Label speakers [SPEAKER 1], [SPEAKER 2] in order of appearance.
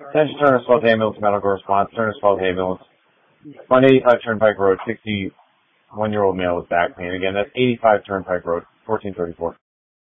[SPEAKER 1] Attention Turner Falls Ambulance, medical response. Turner Falls Ambulance. On 85 Turnpike Road, 61-year-old male with back pain. Again, that's 85 Turnpike Road, 1434.